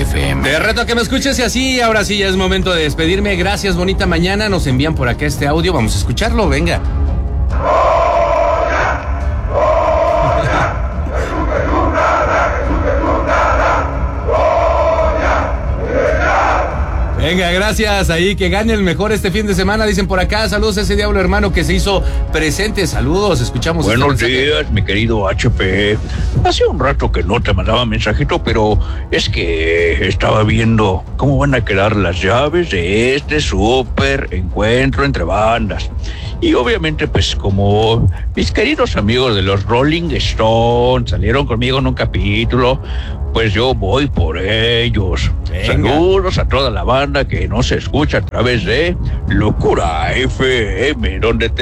FM. Te reto a que me escuches y así, ahora sí ya es momento de despedirme. Gracias, bonita mañana. Nos envían por acá este audio. Vamos a escucharlo, venga. Venga, gracias. Ahí que gane el mejor este fin de semana, dicen por acá. Saludos a ese diablo hermano que se hizo presente. Saludos, escuchamos. Buenos días, mi querido HP. Hace un rato que no te mandaba mensajito, pero es que estaba viendo cómo van a quedar las llaves de este súper encuentro entre bandas. Y obviamente, pues como mis queridos amigos de los Rolling Stones salieron conmigo en un capítulo, pues yo voy por ellos. Venga. Saludos a toda la banda que nos escucha a través de Locura FM, donde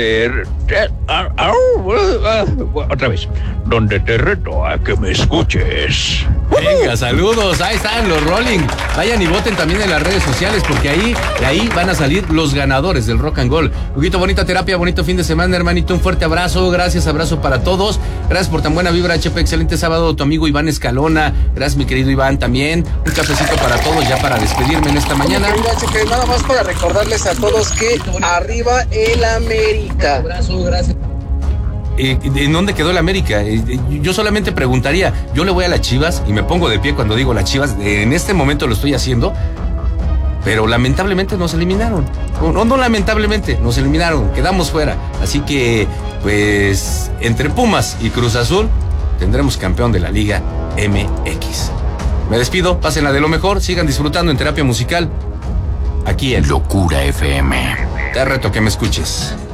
otra vez, donde te reto a que me escuches. Venga, saludos, ahí están los Rolling. Vayan y voten también en las redes sociales, porque ahí van a salir los ganadores del Rock and Roll. Luguito, bonita terapia, bonito fin de semana, hermanito, un fuerte abrazo, gracias, abrazo para todos. Gracias por tan buena vibra, HP, excelente sábado, tu amigo Iván Escalona. Gracias, mi querido Iván, también. Un cafecito para todos, ya para despedirme en esta mañana. HP, nada más para recordarles a todos que arriba el América. Abrazo, gracias. ¿En dónde quedó el América? Yo solamente preguntaría, yo le voy a las Chivas y me pongo de pie cuando digo las Chivas, en este momento lo estoy haciendo, pero lamentablemente nos eliminaron. No lamentablemente, nos eliminaron, quedamos fuera. Así que, pues, entre Pumas y Cruz Azul, tendremos campeón de la Liga MX. Me despido, pásenla de lo mejor, sigan disfrutando en terapia musical, aquí en Locura FM. Te reto que me escuches.